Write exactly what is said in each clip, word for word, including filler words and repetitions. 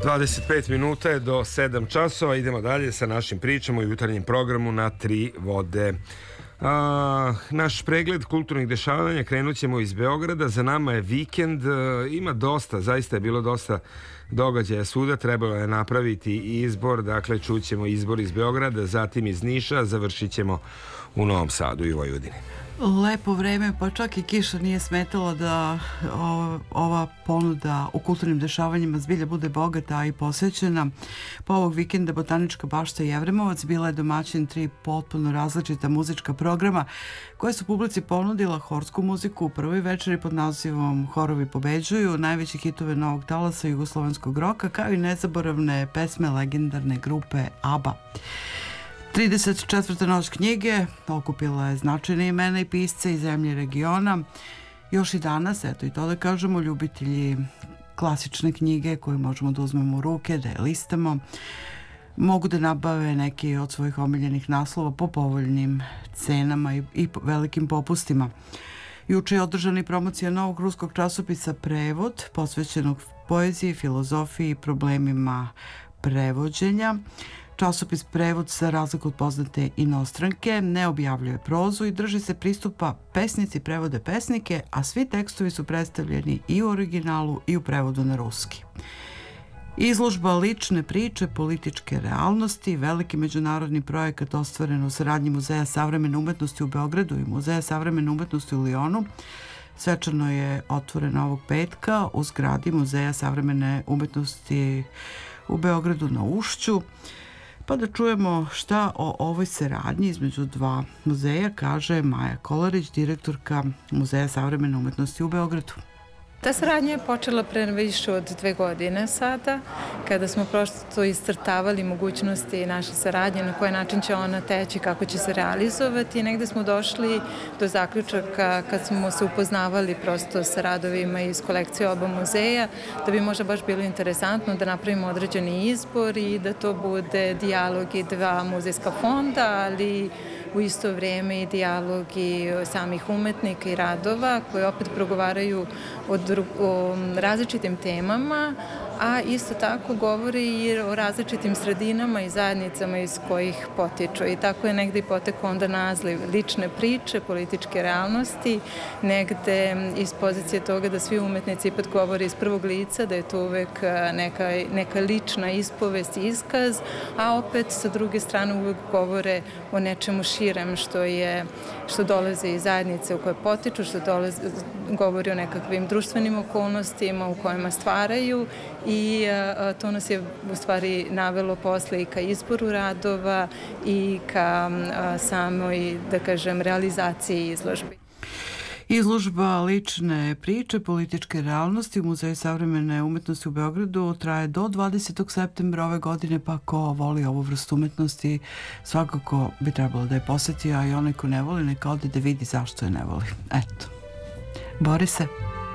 dvadeset pet minuta je do sedam časova. Idemo dalje sa našim pričama u jutarnjem programu na Tri vode. A, naš pregled kulturnih dešavanja krenut ćemo iz Beograda. Za nama je vikend, ima dosta, zaista je bilo dosta događaja svuda. Trebalo je napraviti izbor, dakle čućemo izbor iz Beograda, zatim iz Niša, završit ćemo u Novom Sadu i Vojvodini. Lepo vreme, pa čak i kiša nije smetala da o, ova ponuda u kulturnim dešavanjima zbilja bude bogata i posvećena. Po ovog vikenda Botanička bašta Jevremovac bila je domaćin tri potpuno različita muzička programa koje su publici ponudila horsku muziku u prvoj večeri pod nazivom Horovi pobeđuju, najveće hitove novog talasa jugoslovenskog roka, kao i nezaboravne pesme legendarne grupe ABBA. trideset četvrta noć knjige okupila je značajne imena i pisce iz zemlje i regiona. Još i danas, eto i to da kažemo, ljubitelji klasične knjige koje možemo da uzmemo u ruke, da je listamo, mogu da nabave neki od svojih omiljenih naslova po povoljnim cenama i, i velikim popustima. Juče je održana promocija novog ruskog časopisa Prevod, posvećenog poeziji, filozofiji i problemima prevođenja. Časopis Prevod, za razliku od poznate inostranke, ne objavljuje prozu i drži se pristupa pesnici prevode pesnike, a svi tekstovi su predstavljeni i u originalu i u prevodu na ruski. Izložba lične priče, političke realnosti, veliki međunarodni projekat ostvaren u saradnji Muzeja savremene umetnosti u Beogradu i Muzeja savremene umetnosti u Lionu, svečano je otvorena ovog petka u zgradi Muzeja savremene umetnosti u Beogradu na Ušću. Pa da čujemo šta o ovoj saradnji između dva muzeja kaže Maja Kolarić, direktorka Muzeja savremene umetnosti u Beogradu. Ta saradnja je počela pre više od dve godine sada, kada smo prosto iscrtavali mogućnosti naše saradnje, na koji način će ona teći, kako će se realizovati. I negde smo došli do zaključaka kad smo se upoznavali prosto sa radovima iz kolekcije oba muzeja, da bi možda baš bilo interesantno da napravimo određeni izbor i da to bude dijalog i dva muzejska fonda, ali u isto vrijeme i dijalog i samih umetnika i radova koji opet progovaraju o, o različitim temama, a isto tako govori i o različitim sredinama i zajednicama iz kojih potiču. I tako je negde i potekao onda naziv lične priče, političke realnosti, negde iz pozicije toga da svi umetnici ipak govore iz prvog lica, da je to uvek neka, neka lična ispovest i iskaz, a opet sa druge strane uvek govore o nečemu širem što je, što dolaze iz zajednice u koje potiču, što dolaze, govori o nekakvim društvenim okolnostima u kojima stvaraju i a, to nas je u stvari navelo posle i ka izboru radova i ka a, samoj, da kažem, realizaciji izložbi. Izložba lične priče, političke realnosti u Muzeju savremene umetnosti u Beogradu traje do dvadesetog septembra ove godine, pa ko voli ovu vrstu umetnosti svakako bi trebalo da je poseti, a i onaj ko ne voli neka ode da vidi zašto je ne voli. Eto. Borise.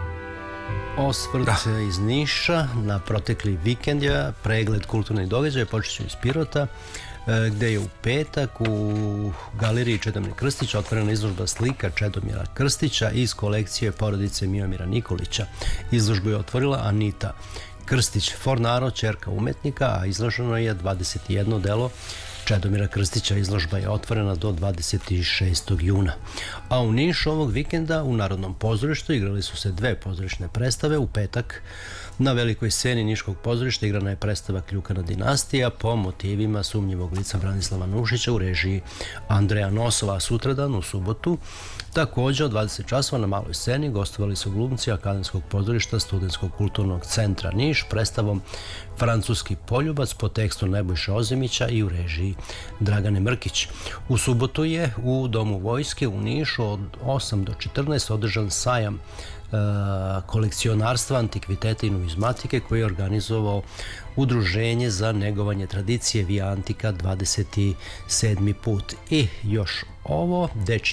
Osvrt da. iz Niša na protekli vikend je pregled kulturnih događaja, počet ću iz Pirota, gde je u petak u galeriji Čedomir Krstić otvorena izložba slika Čedomira Krstića iz kolekcije porodice Miomira Nikolića. Izložbu je otvorila Anita Krstić Fornaro, ćerka umetnika, a izloženo je dvadeset jedno delo Čedomira Krstića. Izložba je otvorena do dvadeset šestog juna. A u Nišu ovog vikenda u Narodnom pozorištu igrali su se dve pozorišne predstave. U petak na velikoj sceni Niškog pozorišta igrana je predstava Kljukana dinastija po motivima sumnjivog lica Branislava Nušića u režiji Andreja Nosova. A sutradan u subotu također od dvadeset časova na maloj sceni gostovali su glumci Akademskog pozorišta Studentskog kulturnog centra Niš predstavom Francuski poljubac po tekstu Nebojše Ozimića i u režiji Dragane Mrkić. U subotu je u Domu vojske u Nišu od osam do četrnaest održan sajam kolekcionarstva, antikviteta i numizmatike koji je organizovao Udruženje za negovanje tradicije Via Antika dvadeset sedmi put. I još ovo, dečji